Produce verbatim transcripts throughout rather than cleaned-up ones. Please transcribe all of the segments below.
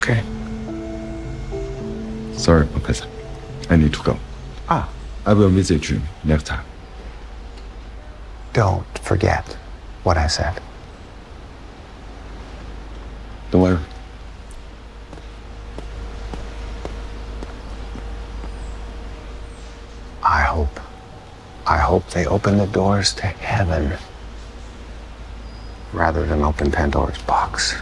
Okay. Sorry, Professor. I need to go. Ah, I will visit you next time. Don't forget what I said. Don't worry. I hope, I hope they open the doors to heaven rather than open Pandora's box.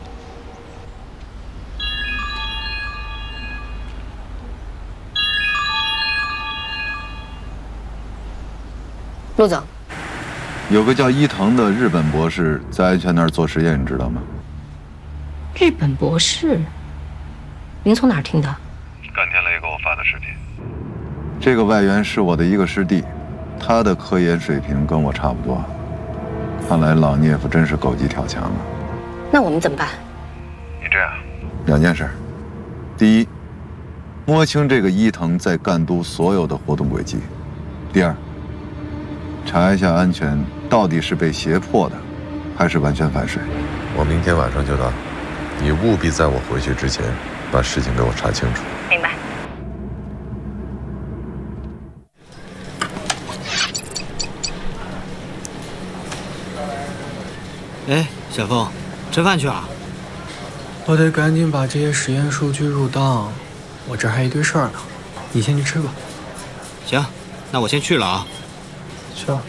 陆总， 有个叫伊藤的日本博士在安全那儿做实验，你知道吗？ 日本博士，您从哪儿听的？ 甘天雷给我发的视频。 这个外援是我的一个师弟，他的科研水平跟我差不多。看来老聂夫真是狗急跳墙了。 那我们怎么办？ 你这样， 两件事：第一，摸清这个伊藤在赣都所有的活动轨迹；第二，查一下安全到底是被胁迫的，还是完全反水。 我明天晚上就到，你务必在我回去之前把事情给我查清楚。 明白。 哎，小凤，吃饭去啊？ 我得赶紧把这些实验数据入档，我这还一堆事儿呢。你先去吃吧。 行，那我先去了啊。 去吧。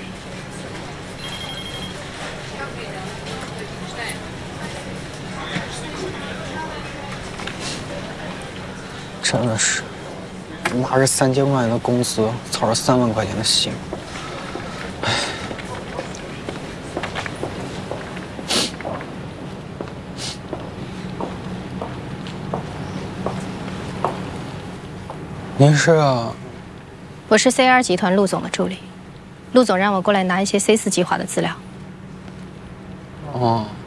真的是，拿着三千块钱的工资，操着三万块钱的心。唉。您是啊？ 我是 C R 集团陆总的助理，陆总让我过来拿一些 C 四计划的资料。 哦。